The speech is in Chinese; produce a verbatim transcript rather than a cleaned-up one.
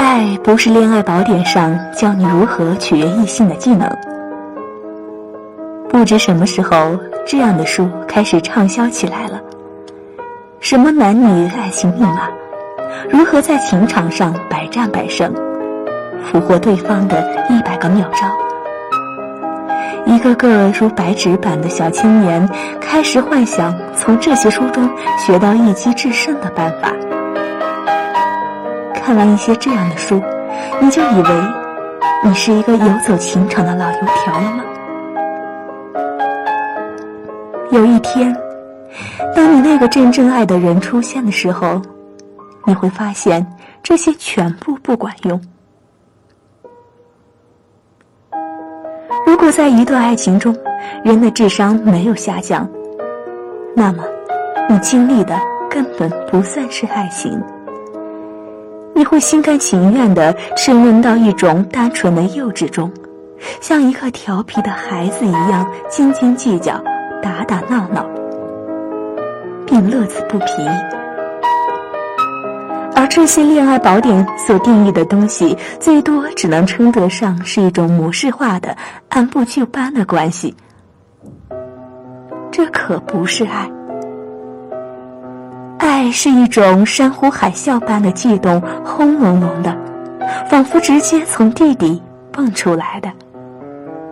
爱不是恋爱宝典上教你如何取悦异性的技能。不知什么时候，这样的书开始畅销起来了。什么男女爱情密码，如何在情场上百战百胜，俘获对方的一百个妙招。一个个如白纸般的小青年开始幻想从这些书中学到一击制胜的办法。看完一些这样的书，你就以为你是一个游走情场的老油条了吗？有一天，当你那个真正爱的人出现的时候，你会发现这些全部不管用。如果在一段爱情中，人的智商没有下降，那么你经历的根本不算是爱情。你会心甘情愿地沉沦到一种单纯的幼稚中，像一个调皮的孩子一样斤斤计较，打打闹闹，并乐此不疲。而这些恋爱宝典所定义的东西，最多只能称得上是一种模式化的按部就班的关系。这可不是爱。爱是一种山呼海啸般的悸动，轰隆隆的，仿佛直接从地底蹦出来的。